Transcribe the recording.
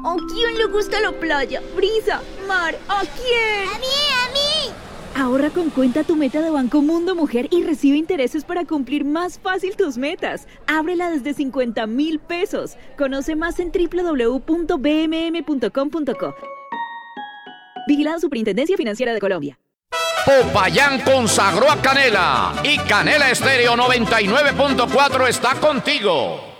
¿A quién le gusta la playa, brisa, mar? ¿A quién? ¡A mí! Ahorra con Cuenta Tu Meta de Banco Mundo Mujer y recibe intereses para cumplir más fácil tus metas. Ábrela desde 50,000 pesos. Conoce más en www.bmm.com.co. Vigilada Superintendencia Financiera de Colombia. Popayán consagró a Canela y Canela Estéreo 99.4 está contigo.